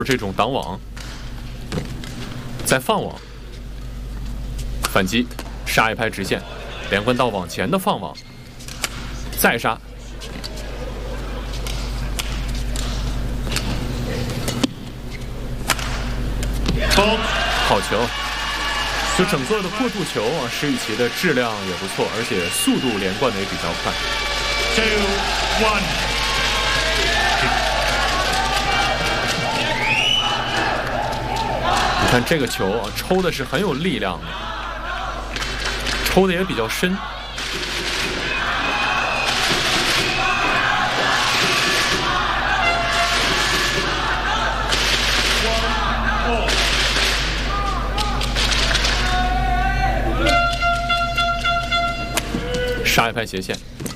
这种挡网，再放网，反击，杀一拍直线，连贯到网前的放网，再杀，好球！就整个的过渡球啊，石宇奇的质量也不错，而且速度连贯的也比较快。 2-1。 你看这个球啊，抽的是很有力量的，抽的也比较深。杀一拍斜线。